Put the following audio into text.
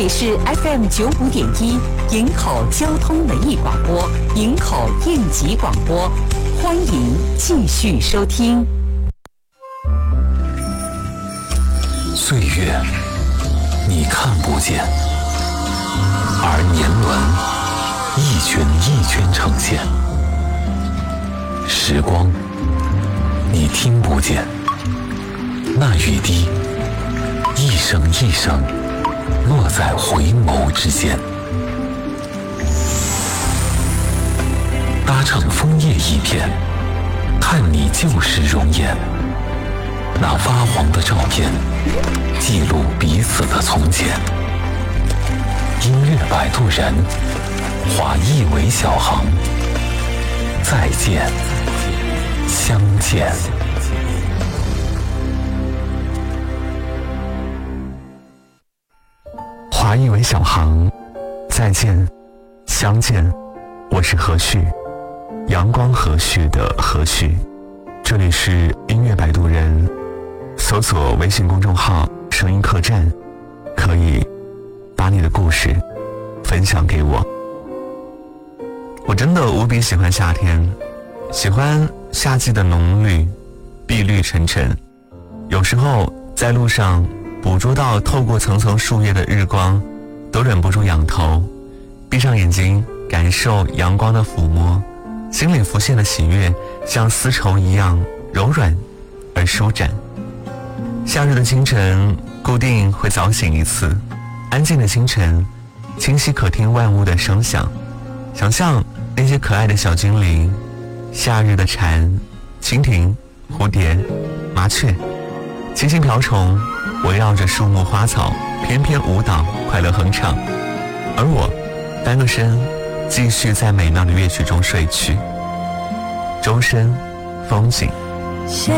里是 FM95.1营口交通文艺广播，营口应急广播，欢迎继续收听。 岁月你看不见，而年轮一圈一圈呈现。时光你听不见，那雨滴一声一声落在回眸之间。搭乘枫叶一片，看你旧时容颜，那发黄的照片记录彼此的从前。音乐摆渡人，化一为小航，再见相见。 华裔为小航，再见相见。我是何旭，阳光和煦的何旭。这里是音乐摆渡人，搜索微信公众号声音客栈，可以把你的故事分享给我。我真的无比喜欢夏天，喜欢夏季的浓绿，碧绿沉沉。有时候在路上捕捉到透过层层树叶的日光，都忍不住仰头，闭上眼睛感受阳光的抚摸，心里浮现的喜悦像丝绸一样柔软而舒展。夏日的清晨固定会早醒一次，安静的清晨，清晰可听万物的声响，想象那些可爱的小精灵，夏日的蝉、蜻蜓、蝴蝶、麻雀，轻轻瓢虫围绕着树木花草翩翩舞蹈，快乐哼唱。而我翻个身，继续在美妙的乐曲中睡去。周深，风景。